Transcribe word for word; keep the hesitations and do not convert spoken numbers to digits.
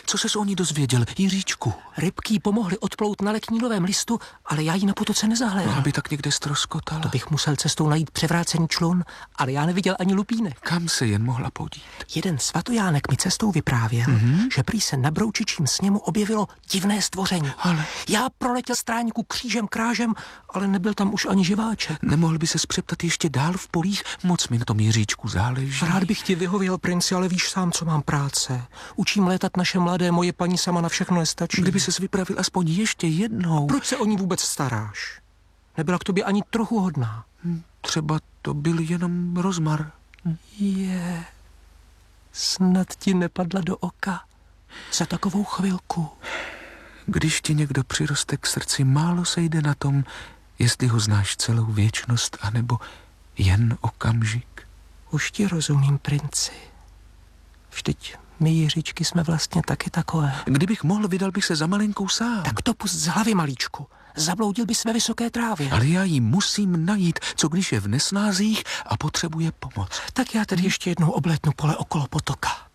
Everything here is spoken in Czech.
Co ses o ní dozvěděl, Jiříčku? Rybky jí pomohly odplout na leknílovém listu, ale já ji na potoce nezahlédl. No, aby tak někde ztroskotala. To bych musel cestou najít převrácený člun, ale já neviděl ani lupínek. Kam se jen mohla podít? Jeden svatojánek mi cestou vyprávěl, mm-hmm. že prý se na Broučičím sněmu objevilo divné stvoření. Ale... Já proletěl stráníku křížem krážem, ale nebyl tam už ani živáček. Nemohl by se zpřeptat ještě dál v polích? Moc mi na tom Jiříčku záleží. Rád bych ti vyhověl, princi, ale víš sám, co mám práce. Učím létat naše mladé, moje paní sama na všechno nestačí. Kdyby ses vypravil aspoň ještě jednou. Proč se o ní vůbec staráš? Nebyla k tobě ani trochu hodná. Hm, třeba to byl jenom rozmar. Hm. Je, snad ti nepadla do oka za takovou chvilku. Když ti někdo přiroste k srdci, málo se jde na tom, jestli ho znáš celou věčnost, anebo jen okamžik. Už ti rozumím, princi. Vždyť my Jiříčky jsme vlastně taky takové. Kdybych mohl, vydal bych se za malinkou sám. Tak to pust z hlavy, malíčku. Zabloudil bys ve vysoké trávě. Ale já ji musím najít, co když je v nesnázích a potřebuje pomoc. Tak já tedy ještě jednou oblétnu pole okolo potoka.